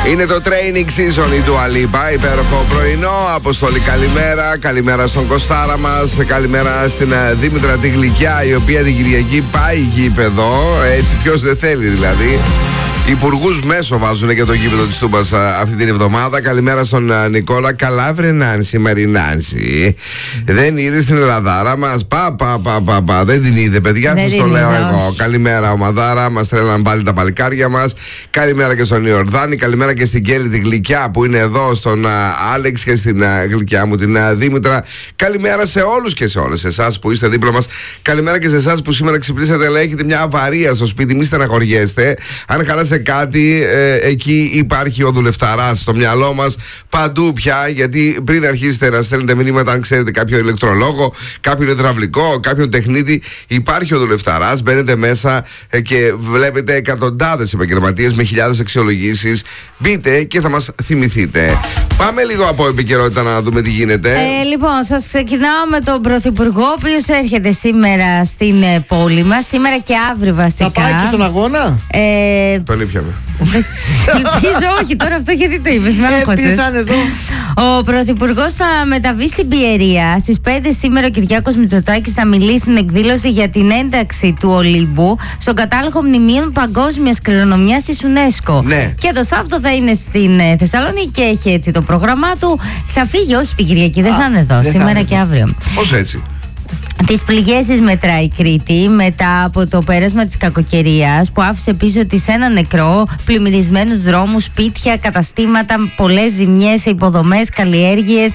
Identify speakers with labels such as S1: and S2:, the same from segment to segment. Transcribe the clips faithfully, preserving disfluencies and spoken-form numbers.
S1: Είναι το training season η Dua Lipa. Υπέροχο πρωινό. Αποστολή, καλημέρα. Καλημέρα στον Κωστάρα μας. Καλημέρα στην Δήμητρα τη Γλυκιά, η οποία την Κυριακή πάει γήπεδο. Έτσι, ποιος δεν θέλει δηλαδή. Υπουργούς μέσω βάζουν και το γήπεδο της Τούμπας αυτή την εβδομάδα. Καλημέρα στον Νικόλα. Καλά, βρε Νάνση, Μαρινάνση. Δεν είδε στην Ελλαδάρα μας. Πα, πα, πα, πα, πα. Δεν την είδε, παιδιά. Σας το λέω εγώ. Καλημέρα, ομαδάρα. Μας τρέλαν πάλι τα παλικάρια μας. Καλημέρα και στον Ιορδάνη. Καλημέρα και στην Κέλλη τη Γλυκιά που είναι εδώ, στον Άλεξ και στην Γλυκιά μου την Δήμητρα. Καλημέρα σε όλους και σε όλες εσάς που είστε δίπλα μας. Καλημέρα και σε εσάς που σήμερα ξυπνήσατε, αλλά έχετε μια αβαρία στο σπίτι. Μη στεναχωριέστε. Αν χαλάσετε κάτι, ε, εκεί υπάρχει ο δουλευταράς στο μυαλό μας παντού πια, γιατί πριν αρχίσετε να στέλνετε μηνύματα, αν ξέρετε κάποιο ηλεκτρολόγο, κάποιον υδραυλικό, κάποιον τεχνίτη, υπάρχει ο δουλευταράς. Μπαίνετε μέσα ε, και βλέπετε εκατοντάδες επαγγελματίες με χιλιάδες αξιολογήσεις. Μπείτε και θα μας θυμηθείτε. Πάμε λίγο από επικαιρότητα να δούμε τι γίνεται.
S2: Ε, λοιπόν, σας ξεκινάω με τον Πρωθυπουργό, ο οποίος έρχεται σήμερα στην ε, πόλη μας, σήμερα και αύριο βασικά.
S3: Θα πάει και στον αγώνα.
S2: Ε,
S1: Τον ήπιαμε.
S2: Ελπίζω όχι, τώρα αυτό γιατί το είπες, με άγχωσες. Ο Πρωθυπουργός θα μεταβεί στην Πιερία. Στις πέντε σήμερα ο Κυριάκος Μητσοτάκης θα μιλήσει στην εκδήλωση για την ένταξη του Ολύμπου στον κατάλογο μνημείων παγκόσμιας κληρονομιάς της UNESCO.
S1: Ναι.
S2: Και το Σάββατο θα είναι στην Θεσσαλονίκη και έχει έτσι το πρόγραμμά του. Θα φύγει, όχι την Κυριακή, δεν θα είναι εδώ, σήμερα και αύριο.
S1: Πώς έτσι?
S2: Τις πληγές της μετράει η Κρήτη μετά από το πέρασμα της κακοκαιρίας που άφησε πίσω της ένα νεκρό, πλημμυρισμένους δρόμους, σπίτια, καταστήματα, πολλές ζημιές σε υποδομές, καλλιέργειες.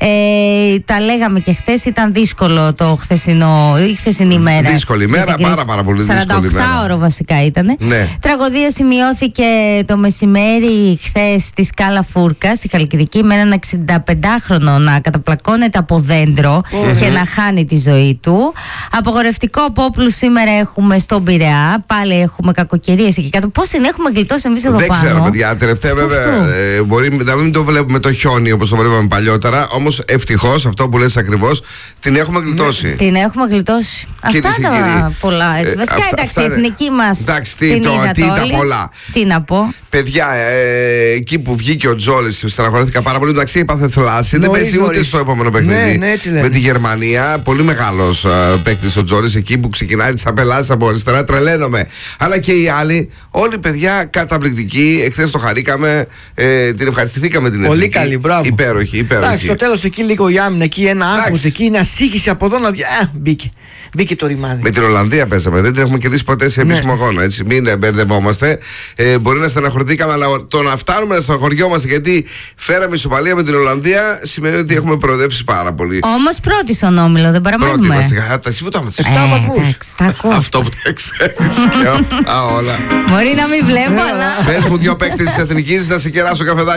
S2: Ε, τα λέγαμε και χθες, ήταν δύσκολο το χθεσινό, η χθεσινή μέρα.
S1: Δύσκολη μέρα, πάρα πάρα πολύ δύσκολη μέρα.
S2: σαράντα οκτώ ώρο βασικά ήταν.
S1: Ναι.
S2: Τραγωδία σημειώθηκε το μεσημέρι χθες στη Σκάλα Φούρκα, στη Χαλκιδική, με έναν εξηνταπεντάχρονο να καταπλακώνεται από δέντρο mm-hmm. και να χάνει τη ζωή του. Απογορευτικό από όπλους σήμερα έχουμε στον Πειραιά. Πάλι έχουμε κακοκαιρίες εκεί κάτω. Πώς την έχουμε γλιτώσει εμείς εδώ
S1: δεν
S2: πάνω?
S1: Δεν ξέρω, παιδιά. Τελευταία βέβαια ε, μπορεί να μην το βλέπουμε το χιόνι όπως το βλέπαμε παλιότερα. Όμως ευτυχώς αυτό που λες ακριβώς την έχουμε γλιτώσει.
S2: Ναι, την έχουμε γλιτώσει. Αυτά τα πολλά έτσι. Ε, Βασικά αυτά, εντάξει, η εθνική μας.
S1: Εντάξει, τι, το, τι τα πολλά.
S2: Τι να πω.
S1: Παιδιά, ε, εκεί που βγήκε ο Τζόλης, στεναχωρήθηκα πάρα πολύ. Εντάξει, είπα θλάση. Δεν παίζει ούτε στο επόμενο παιχνίδι
S3: ναι, ναι,
S1: με τη Γερμανία. Πολύ μεγάλος uh, παίκτης ο Τζόλης, εκεί που ξεκινάει τις απελάσεις από αριστερά. Τρελαίνομαι. Αλλά και οι άλλοι, όλοι παιδιά καταπληκτικοί. Εχθές το χαρήκαμε, ε, την ευχαριστηθήκαμε την εθνική.
S3: Πολύ καλή, μπράβο.
S1: Υπέροχη, υπέροχη.
S3: Εντάξει, στο τέλος εκεί λίγο η άμυνα, εκεί ένα άγχος, εκεί ένα σύγχυση από εδώ να δει. Α, μπήκε. Μπήκε το ρημάδι.
S1: Με την Ολλανδία παίζαμε. Δεν την έχουμε κερδίσει ποτέ σε επίσημο ναι. αγώνα. Έτσι. Μην μπερδευόμαστε. Ε, μπορεί να στεναχωρηθήκαμε, αλλά το να φτάνουμε να στεναχωριόμαστε γιατί φέραμε ισοπαλία με την Ολλανδία σημαίνει ότι έχουμε προοδεύσει πάρα πολύ.
S2: Όμως πρώτη στον όμιλο, δεν παραμένουμε.
S1: Πρώτη είμαστε. Τα εσύ που τα έχουμε.
S3: εφτά βαθμούς.
S1: Αυτό που τα ξέρεις. Και αυτά όλα.
S2: Μπορεί να μην βλέπω, αλλά.
S1: Πες μου δύο παίκτες της εθνικής να σε κεράσω καφεδάκι.